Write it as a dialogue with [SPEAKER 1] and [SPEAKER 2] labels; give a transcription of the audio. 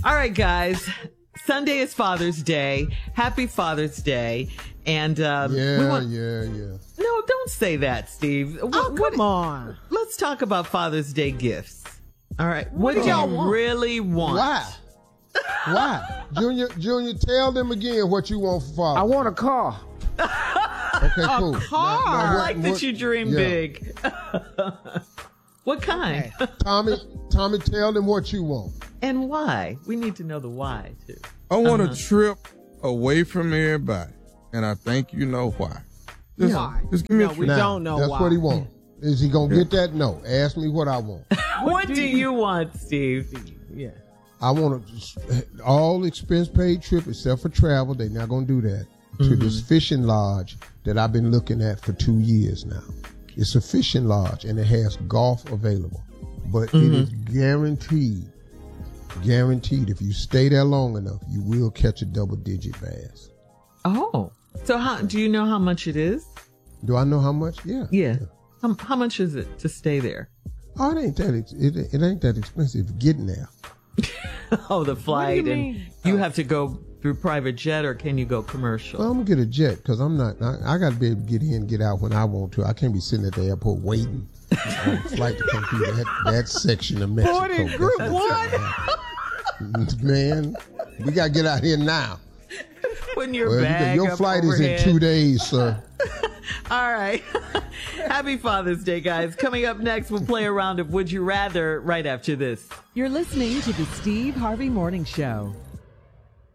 [SPEAKER 1] All right, guys. Sunday is Father's Day. Happy Father's Day. And
[SPEAKER 2] Yeah.
[SPEAKER 1] No, don't say that, Steve.
[SPEAKER 3] Come on.
[SPEAKER 1] Let's talk about Father's Day gifts. All right. What do
[SPEAKER 3] y'all
[SPEAKER 1] you
[SPEAKER 3] want?
[SPEAKER 1] really want?
[SPEAKER 2] Why? Junior, tell them again what you want for Father.
[SPEAKER 3] I want a car.
[SPEAKER 2] Okay, cool.
[SPEAKER 3] car.
[SPEAKER 1] I like that you dream
[SPEAKER 2] yeah.
[SPEAKER 1] big. What kind?
[SPEAKER 2] Tommy, tell them what you want.
[SPEAKER 1] And why? We need to know the why, too.
[SPEAKER 4] I want a trip away from everybody, and I think you know why.
[SPEAKER 3] Why?
[SPEAKER 4] Just give me a
[SPEAKER 3] We
[SPEAKER 4] trip.
[SPEAKER 3] don't know
[SPEAKER 2] That's
[SPEAKER 3] why.
[SPEAKER 2] what he want. Is he gonna get that? No. Ask me what I want.
[SPEAKER 1] What do you want, Steve?
[SPEAKER 3] Yeah.
[SPEAKER 2] I want a all expense paid trip except for travel. They're not gonna do that to this fishing lodge that I've been looking at for 2 years now. It's a fishing lodge and it has golf available, but it is guaranteed if you stay there long enough, you will catch a double-digit bass.
[SPEAKER 1] Oh. So do you know how much it is?
[SPEAKER 2] Do I know how much? Yeah.
[SPEAKER 1] Yeah. How much is it to stay there?
[SPEAKER 2] Oh, it ain't that expensive getting there.
[SPEAKER 1] Oh, the flight.
[SPEAKER 3] you
[SPEAKER 1] And
[SPEAKER 3] mean?
[SPEAKER 1] you have to go through private jet, or can you go commercial?
[SPEAKER 2] Well, I'm gonna get a jet because I got to be able to get in and get out when I want to. I can't be sitting at the airport waiting on a flight to come through that section of Mexico.
[SPEAKER 3] Boarding group one.
[SPEAKER 2] Man, we got to get out here now.
[SPEAKER 1] When your
[SPEAKER 2] Well,
[SPEAKER 1] bag
[SPEAKER 2] your
[SPEAKER 1] up
[SPEAKER 2] flight
[SPEAKER 1] overhead.
[SPEAKER 2] is in 2 days, sir.
[SPEAKER 1] All right. Happy Father's Day, guys. Coming up next, we'll play a round of Would You Rather right after this.
[SPEAKER 5] You're listening to the Steve Harvey Morning Show.